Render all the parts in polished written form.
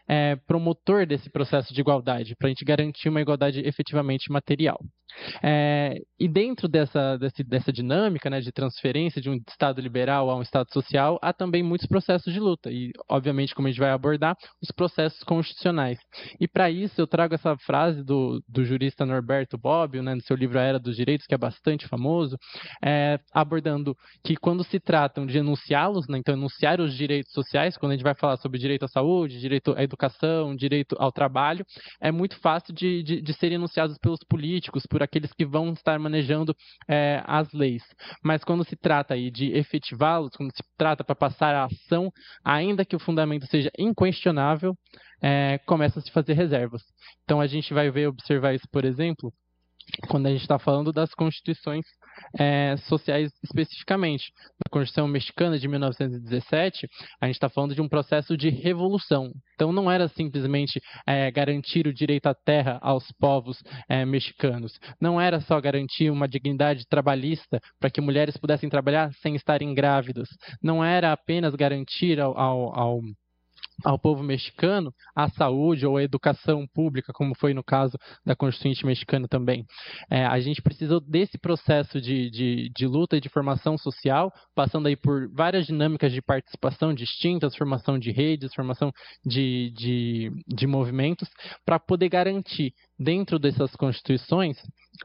promotor desse processo de igualdade, para a gente garantir uma igualdade efetivamente material. E dentro dessa dinâmica, né, de transferência de um Estado liberal a um Estado social, há também muitos processos de luta e, obviamente, como a gente vai abordar, os processos constitucionais. E para isso eu trago essa frase do jurista Norberto Bobbio, né, no seu livro A Era dos Direitos, que é bastante famoso, abordando que quando se tratam de enunciá-los, né, então enunciar os direitos sociais, quando a gente vai falar sobre direito à saúde, direito à educação, direito ao trabalho, é muito fácil de serem enunciados pelos políticos, por aqueles que vão estar manejando as leis. Mas quando se trata aí de efetivá-los, quando se trata para passar a ação, ainda que o fundamento seja inquestionável, começa a se fazer reservas. Então a gente vai observar isso, por exemplo, quando a gente está falando das constituições sociais especificamente. Na Constituição Mexicana de 1917, a gente está falando de um processo de revolução. Então não era simplesmente garantir o direito à terra aos povos mexicanos. Não era só garantir uma dignidade trabalhista para que mulheres pudessem trabalhar sem estarem grávidas. Não era apenas garantir ao povo mexicano a saúde ou a educação pública, como foi no caso da Constituinte mexicana também. A gente precisou desse processo de luta e de formação social, passando aí por várias dinâmicas de participação distintas, formação de redes, formação de movimentos, para poder garantir, dentro dessas constituições,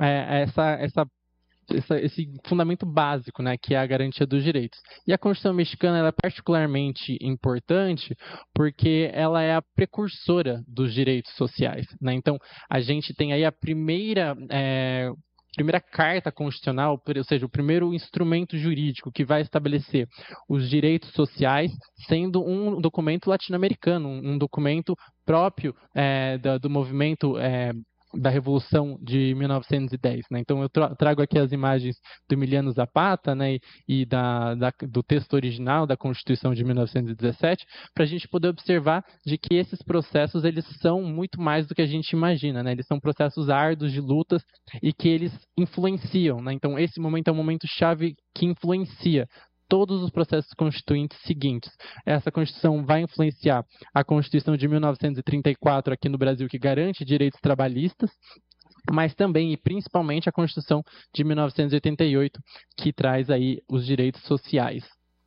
esse fundamento básico, né, que é a garantia dos direitos. E a Constituição Mexicana ela é particularmente importante porque ela é a precursora dos direitos sociais, né? Então, a gente tem aí a primeira carta constitucional, ou seja, o primeiro instrumento jurídico que vai estabelecer os direitos sociais, sendo um documento latino-americano, um documento próprio do movimento da Revolução de 1910, né? Então eu trago aqui as imagens do Emiliano Zapata, né, e do texto original da Constituição de 1917, para a gente poder observar de que esses processos eles são muito mais do que a gente imagina, né? Eles são processos árduos de lutas e que eles influenciam, né? Então esse momento é um momento chave que influencia todos os processos constituintes seguintes. Essa Constituição vai influenciar a Constituição de 1934 aqui no Brasil, que garante direitos trabalhistas, mas também e principalmente a Constituição de 1988, que traz aí os direitos sociais.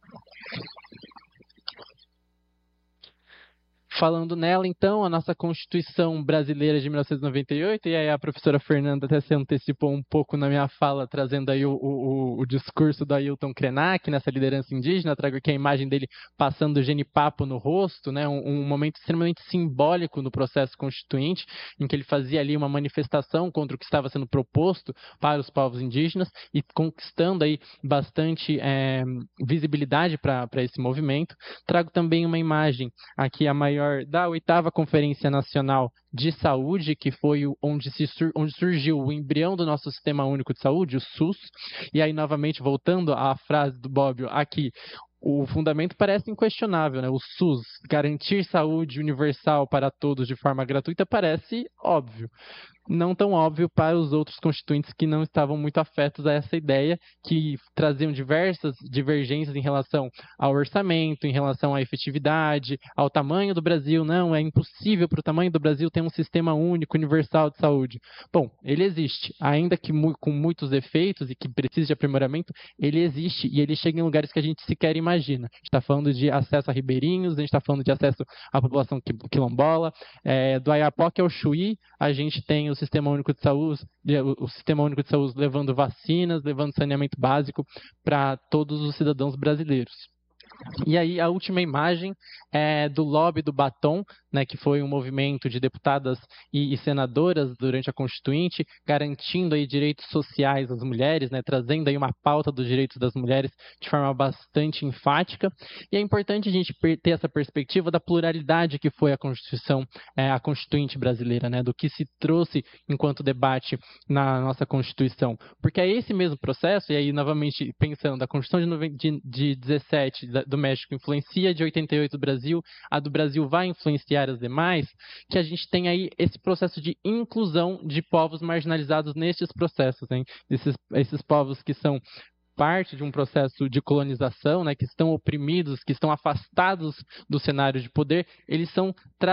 Falando nela, então, a nossa Constituição Brasileira de 1998, e aí a professora Fernanda até se antecipou um pouco na minha fala, trazendo aí o discurso do Ailton Krenak nessa liderança indígena, trago aqui a imagem dele passando o genipapo no rosto, né, um momento extremamente simbólico no processo constituinte, em que ele fazia ali uma manifestação contra o que estava sendo proposto para os povos indígenas e conquistando aí bastante visibilidade para esse movimento. Trago também uma imagem aqui, a maior da 8ª Conferência Nacional de Saúde, que foi onde surgiu o embrião do nosso Sistema Único de Saúde, o SUS. E aí, novamente, voltando à frase do Bobbio aqui, o fundamento parece inquestionável, né? O SUS, garantir saúde universal para todos de forma gratuita, parece óbvio. Não tão óbvio para os outros constituintes que não estavam muito afetos a essa ideia, que traziam diversas divergências em relação ao orçamento, em relação à efetividade, ao tamanho do Brasil. Não, é impossível para o tamanho do Brasil ter um sistema único, universal de saúde. Bom, ele existe, ainda que com muitos efeitos e que precise de aprimoramento, ele existe e ele chega em lugares que a gente sequer imagina. A gente está falando de acesso a ribeirinhos, a gente está falando de acesso à população quilombola, do Oiapoque ao Chuí, a gente tem o Sistema Único de Saúde, levando vacinas, levando saneamento básico para todos os cidadãos brasileiros. E aí a última imagem é do lobby do batom, né, que foi um movimento de deputadas e senadoras durante a Constituinte, garantindo aí direitos sociais às mulheres, né, trazendo aí uma pauta dos direitos das mulheres de forma bastante enfática. E é importante a gente ter essa perspectiva da pluralidade que foi a Constituição, a Constituinte brasileira, né, do que se trouxe enquanto debate na nossa Constituição. Porque é esse mesmo processo, e aí novamente pensando, a Constituição de 17 do México influencia, de 88 do Brasil, a do Brasil vai influenciar as demais, que a gente tem aí esse processo de inclusão de povos marginalizados nestes processos, hein? Esses povos que são parte de um processo de colonização, né, que estão oprimidos, que estão afastados do cenário de poder, eles são